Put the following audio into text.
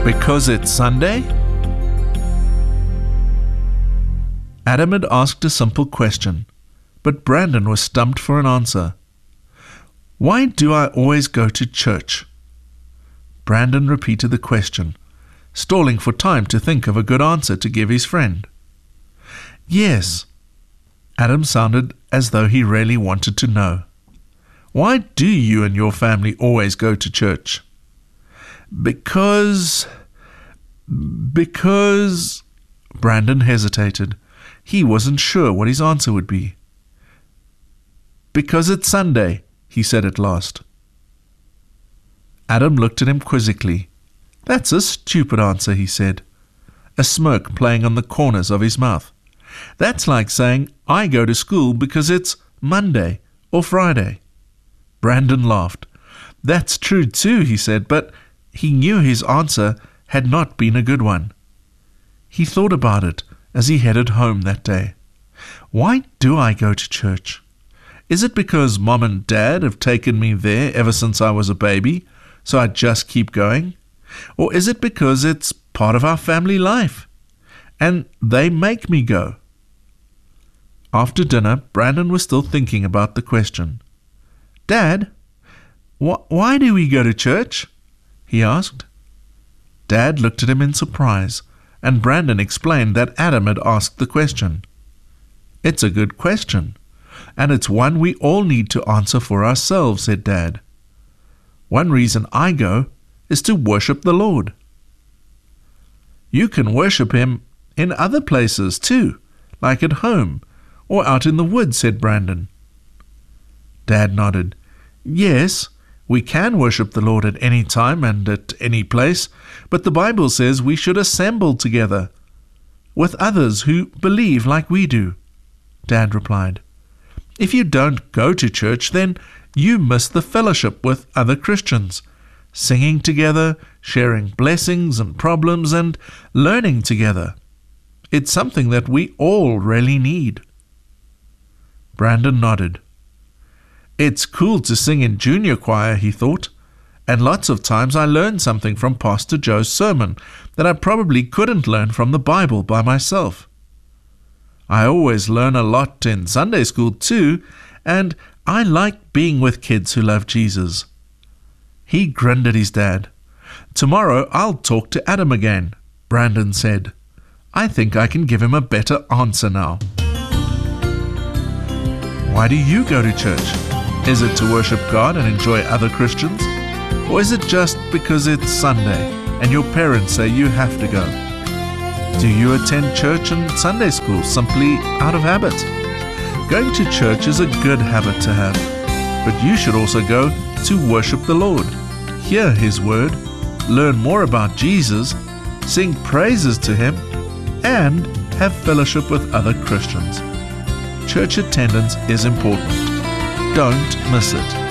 Because it's Sunday? Adam had asked a simple question, but Brandon was stumped for an answer. Why do I always go to church? Brandon repeated the question, stalling for time to think of a good answer to give his friend. Yes. Adam sounded as though he really wanted to know. Why do you and your family always go to church? Because... Brandon hesitated. He wasn't sure what his answer would be. Because it's Sunday, he said at last. Adam looked at him quizzically. That's a stupid answer, he said, a smirk playing on the corners of his mouth. That's like saying, I go to school because it's Monday or Friday. Brandon laughed. That's true too, he said, but he knew his answer had not been a good one. He thought about it as he headed home that day. Why do I go to church? Is it because Mom and Dad have taken me there ever since I was a baby, so I just keep going? Or is it because it's part of our family life, and they make me go? After dinner, Brandon was still thinking about the question. Dad, why do we go to church? He asked. Dad looked at him in surprise, and Brandon explained that Adam had asked the question. It's a good question, and it's one we all need to answer for ourselves, said Dad. One reason I go is to worship the Lord. You can worship Him in other places too, like at home or out in the woods, said Brandon. Dad nodded. Yes, we can worship the Lord at any time and at any place, but the Bible says we should assemble together with others who believe like we do, Dad replied. If you don't go to church, then you miss the fellowship with other Christians, singing together, sharing blessings and problems, and learning together. It's something that we all really need. Brandon nodded. It's cool to sing in junior choir, he thought, and lots of times I learn something from Pastor Joe's sermon that I probably couldn't learn from the Bible by myself. I always learn a lot in Sunday school too, and I like being with kids who love Jesus. He grinned at his dad. Tomorrow I'll talk to Adam again, Brandon said. I think I can give him a better answer now. Why do you go to church? Is it to worship God and enjoy other Christians? Or is it just because it's Sunday and your parents say you have to go? Do you attend church and Sunday school simply out of habit? Going to church is a good habit to have, but you should also go to worship the Lord, hear His word, learn more about Jesus, sing praises to Him, and have fellowship with other Christians. Church attendance is important. Don't miss it.